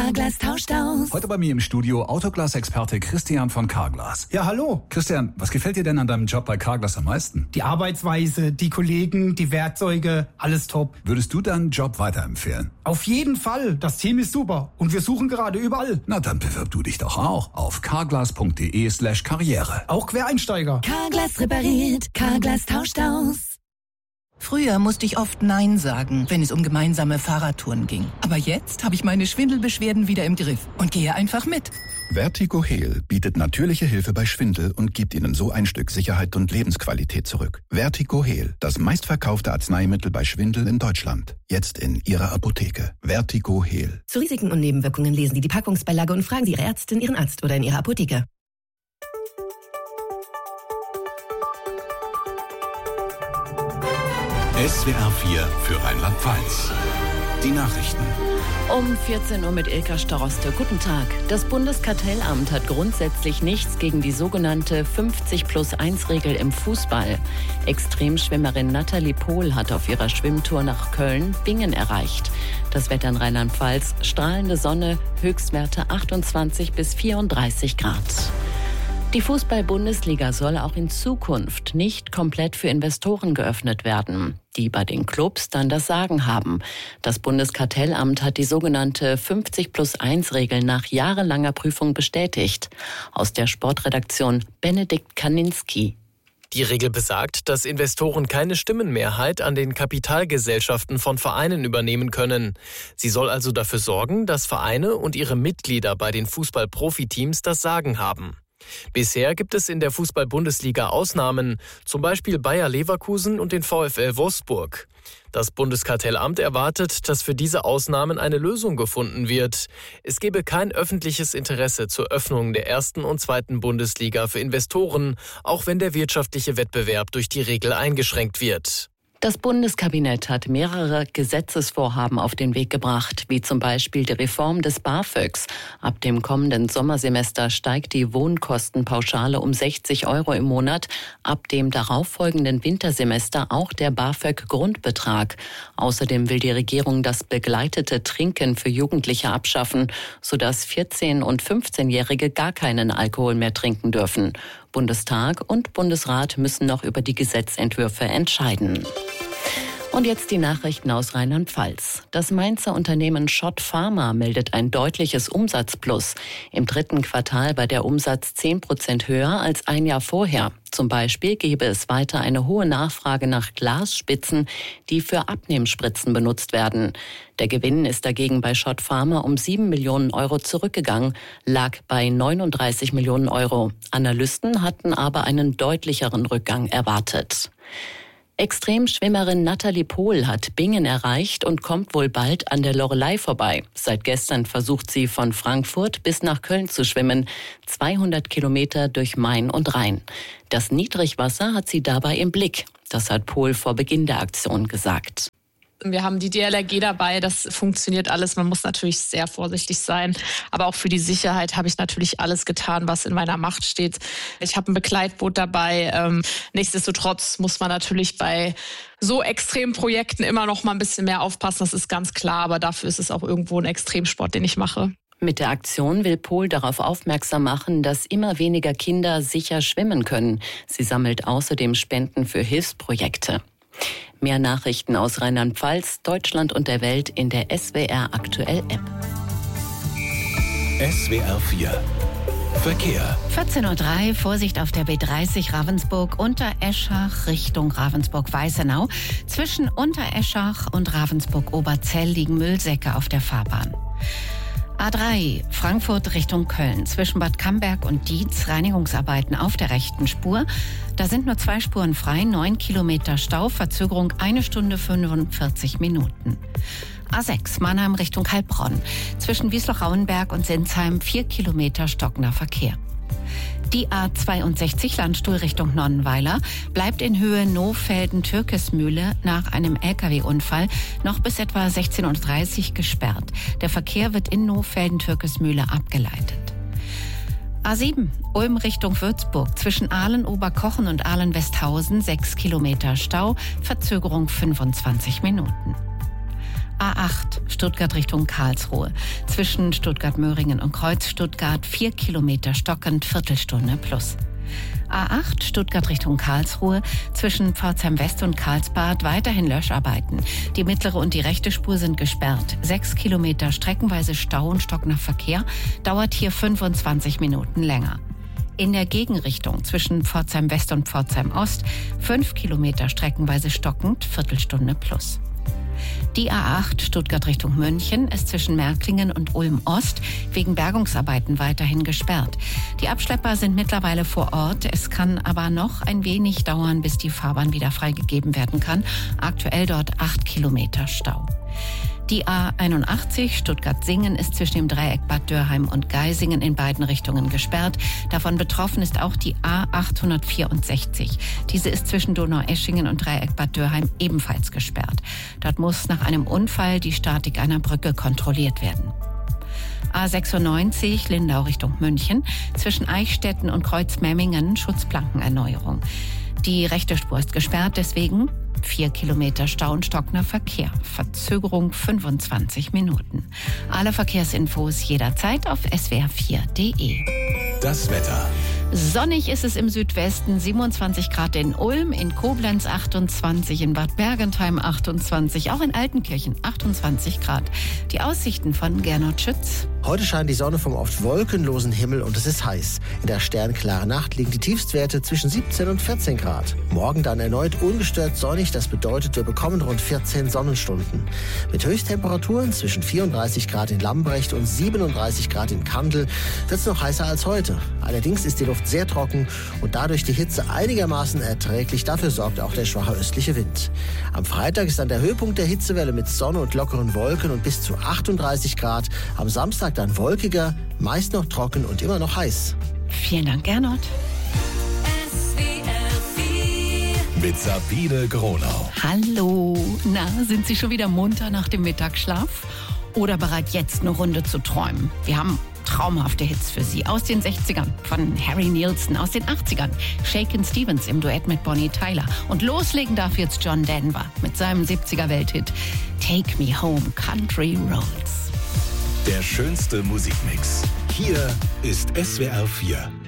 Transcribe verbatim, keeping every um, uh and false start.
Carglass tauscht aus. Heute bei mir im Studio Autoglas-Experte Christian von Carglass. Ja, hallo. Christian, was gefällt dir denn an deinem Job bei Carglass am meisten? Die Arbeitsweise, die Kollegen, die Werkzeuge, alles top. Würdest du deinen Job weiterempfehlen? Auf jeden Fall. Das Team ist super und wir suchen gerade überall. Na, dann bewirb du dich doch auch auf carglass.de slash karriere. Auch Quereinsteiger. Carglass repariert, Carglass tauscht aus. Früher musste ich oft Nein sagen, wenn es um gemeinsame Fahrradtouren ging. Aber jetzt habe ich meine Schwindelbeschwerden wieder im Griff und gehe einfach mit. Vertigo Heal bietet natürliche Hilfe bei Schwindel und gibt Ihnen so ein Stück Sicherheit und Lebensqualität zurück. Vertigo Heal, das meistverkaufte Arzneimittel bei Schwindel in Deutschland. Jetzt in Ihrer Apotheke. Vertigo Heal. Zu Risiken und Nebenwirkungen lesen Sie die Packungsbeilage und fragen Sie Ihre Ärztin, Ihren Arzt oder in Ihrer Apotheke. S W R vier für Rheinland-Pfalz. Die Nachrichten. Um vierzehn Uhr mit Ilka Staroste. Guten Tag. Das Bundeskartellamt hat grundsätzlich nichts gegen die sogenannte fünfzig plus eins Regel im Fußball. Extremschwimmerin Nathalie Pohl hat auf ihrer Schwimmtour nach Köln-Bingen erreicht. Das Wetter in Rheinland-Pfalz: strahlende Sonne, Höchstwerte achtundzwanzig bis vierunddreißig Grad. Die Fußball-Bundesliga soll auch in Zukunft nicht komplett für Investoren geöffnet werden, die bei den Clubs dann das Sagen haben. Das Bundeskartellamt hat die sogenannte fünfzig plus eins Regel nach jahrelanger Prüfung bestätigt. Aus der Sportredaktion Benedikt Kaninski. Die Regel besagt, dass Investoren keine Stimmenmehrheit an den Kapitalgesellschaften von Vereinen übernehmen können. Sie soll also dafür sorgen, dass Vereine und ihre Mitglieder bei den Fußball-Profiteams das Sagen haben. Bisher gibt es in der Fußball-Bundesliga Ausnahmen, zum Beispiel Bayer Leverkusen und den VfL Wolfsburg. Das Bundeskartellamt erwartet, dass für diese Ausnahmen eine Lösung gefunden wird. Es gebe kein öffentliches Interesse zur Öffnung der ersten und zweiten Bundesliga für Investoren, auch wenn der wirtschaftliche Wettbewerb durch die Regel eingeschränkt wird. Das Bundeskabinett hat mehrere Gesetzesvorhaben auf den Weg gebracht, wie zum Beispiel die Reform des BAföGs. Ab dem kommenden Sommersemester steigt die Wohnkostenpauschale um sechzig Euro im Monat, ab dem darauffolgenden Wintersemester auch der BAföG-Grundbetrag. Außerdem will die Regierung das begleitete Trinken für Jugendliche abschaffen, sodass vierzehn- und fünfzehnjährige gar keinen Alkohol mehr trinken dürfen. Bundestag und Bundesrat müssen noch über die Gesetzentwürfe entscheiden. Und jetzt die Nachrichten aus Rheinland-Pfalz. Das Mainzer Unternehmen Schott Pharma meldet ein deutliches Umsatzplus. Im dritten Quartal war der Umsatz zehn Prozent höher als ein Jahr vorher. Zum Beispiel gebe es weiter eine hohe Nachfrage nach Glasspitzen, die für Abnehmspritzen benutzt werden. Der Gewinn ist dagegen bei Schott Pharma um sieben Millionen Euro zurückgegangen, lag bei neununddreißig Millionen Euro. Analysten hatten aber einen deutlicheren Rückgang erwartet. Extremschwimmerin Nathalie Pohl hat Bingen erreicht und kommt wohl bald an der Loreley vorbei. Seit gestern versucht sie von Frankfurt bis nach Köln zu schwimmen, zweihundert Kilometer durch Main und Rhein. Das Niedrigwasser hat sie dabei im Blick. Das hat Pohl vor Beginn der Aktion gesagt. Wir haben die D L R G dabei, das funktioniert alles. Man muss natürlich sehr vorsichtig sein. Aber auch für die Sicherheit habe ich natürlich alles getan, was in meiner Macht steht. Ich habe ein Begleitboot dabei. Ähm, nichtsdestotrotz muss man natürlich bei so extremen Projekten immer noch mal ein bisschen mehr aufpassen. Das ist ganz klar. Aber dafür ist es auch irgendwo ein Extremsport, den ich mache. Mit der Aktion will Pohl darauf aufmerksam machen, dass immer weniger Kinder sicher schwimmen können. Sie sammelt außerdem Spenden für Hilfsprojekte. Mehr Nachrichten aus Rheinland-Pfalz, Deutschland und der Welt in der S W R Aktuell App. S W R vier Verkehr. vierzehn Uhr drei, Vorsicht auf der B dreißig Ravensburg, Untereschach Richtung Ravensburg-Weißenau. Zwischen Untereschach und Ravensburg-Oberzell liegen Müllsäcke auf der Fahrbahn. A drei, Frankfurt Richtung Köln. Zwischen Bad Camberg und Dietz Reinigungsarbeiten auf der rechten Spur. Da sind nur zwei Spuren frei, neun Kilometer Stau, Verzögerung eine Stunde fünfundvierzig Minuten. A sechs, Mannheim Richtung Heilbronn. Zwischen Wiesloch-Rauenberg und Sinsheim vier Kilometer stockender Verkehr. Die A zweiundsechzig Landstuhl Richtung Nonnenweiler bleibt in Höhe Nohfelden-Türkesmühle nach einem L K W-Unfall noch bis etwa sechzehn Uhr dreißig gesperrt. Der Verkehr wird in Nohfelden-Türkesmühle abgeleitet. A sieben, Ulm Richtung Würzburg. Zwischen Ahlen-Oberkochen und Ahlen-Westhausen sechs Kilometer Stau, Verzögerung fünfundzwanzig Minuten. A acht, Stuttgart Richtung Karlsruhe. Zwischen Stuttgart-Möhringen und Kreuz Stuttgart vier Kilometer stockend, Viertelstunde plus. A acht, Stuttgart Richtung Karlsruhe. Zwischen Pforzheim West und Karlsbad weiterhin Löscharbeiten. Die mittlere und die rechte Spur sind gesperrt. Sechs Kilometer streckenweise Stau und stockender Verkehr. Dauert hier fünfundzwanzig Minuten länger. In der Gegenrichtung zwischen Pforzheim West und Pforzheim Ost fünf Kilometer streckenweise stockend, Viertelstunde plus. Die A acht Stuttgart Richtung München ist zwischen Märklingen und Ulm Ost wegen Bergungsarbeiten weiterhin gesperrt. Die Abschlepper sind mittlerweile vor Ort. Es kann aber noch ein wenig dauern, bis die Fahrbahn wieder freigegeben werden kann. Aktuell dort acht Kilometer Stau. Die A einundachtzig Stuttgart-Singen ist zwischen dem Dreieck Bad Dürheim und Geisingen in beiden Richtungen gesperrt. Davon betroffen ist auch die A achthundertvierundsechzig. Diese ist zwischen Donaueschingen und Dreieck Bad Dürheim ebenfalls gesperrt. Dort muss nach einem Unfall die Statik einer Brücke kontrolliert werden. A sechsundneunzig Lindau Richtung München, zwischen Eichstätten und Kreuzmemmingen Schutzplankenerneuerung. Die rechte Spur ist gesperrt, deswegen vier Kilometer Stau und stockender Verkehr. Verzögerung fünfundzwanzig Minuten. Alle Verkehrsinfos jederzeit auf s w r vier punkt d e. Das Wetter. Sonnig ist es im Südwesten, siebenundzwanzig Grad in Ulm, in Koblenz achtundzwanzig, in Bad Mergentheim achtundzwanzig, auch in Altenkirchen achtundzwanzig Grad. Die Aussichten von Gernot Schütz. Heute scheint die Sonne vom oft wolkenlosen Himmel und es ist heiß. In der sternklaren Nacht liegen die Tiefstwerte zwischen siebzehn und vierzehn Grad. Morgen dann erneut ungestört sonnig, das bedeutet, wir bekommen rund vierzehn Sonnenstunden. Mit Höchsttemperaturen zwischen vierunddreißig Grad in Lambrecht und siebenunddreißig Grad in Kandel wird es noch heißer als heute. Allerdings ist die Luft sehr trocken und dadurch die Hitze einigermaßen erträglich. Dafür sorgt auch der schwache östliche Wind. Am Freitag ist dann der Höhepunkt der Hitzewelle mit Sonne und lockeren Wolken und bis zu achtunddreißig Grad. Am Samstag dann wolkiger, meist noch trocken und immer noch heiß. Vielen Dank, Gernot. Mit Sabine Gronau. Hallo. Na, sind Sie schon wieder munter nach dem Mittagsschlaf? Oder bereit, jetzt eine Runde zu träumen? Wir haben traumhafte Hits für Sie aus den sechzigern von Harry Nilsson, aus den achtzigern Shakin' Stevens im Duett mit Bonnie Tyler. Und loslegen darf jetzt John Denver mit seinem siebziger Welthit Take Me Home, Country Roads. Der schönste Musikmix. Hier ist S W R vier.